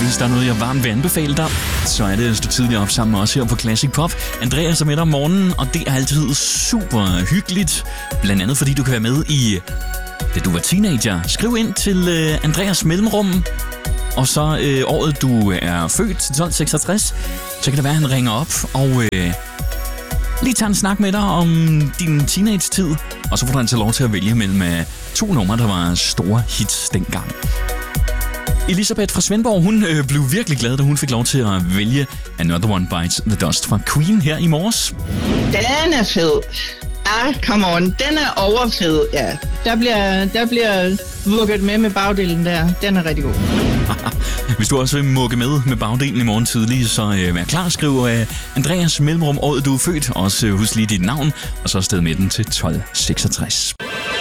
Hvis der er noget, jeg varmt vil anbefale dig, så er det at stå tidligt op sammen med os her på Classic Pop. Andreas er med dig om morgenen, og det er altid super hyggeligt. Blandt andet fordi du kan være med i da du var teenager. Skriv ind til Andreas Mellemrum, og så året du er født, 1266. Så kan det være, at han ringer op og lige tager en snak med dig om din teenage-tid. Og så får du altså lov til at vælge mellem 2 numre, der var store hits dengang. Elisabeth fra Svendborg, hun blev virkelig glad, da hun fik lov til at vælge Another One Bites the Dust fra Queen her i morges. Den er fed. Come on. Den er overfed, ja. Der bliver vugget med bagdelen der. Den er rigtig god. Hvis du også vil mukke med bagdelen i morgen tidlig, så vær klar. Skriv Andreas Mellemrum, året du er født. Også husk lige dit navn, og så afsted med den til 1266.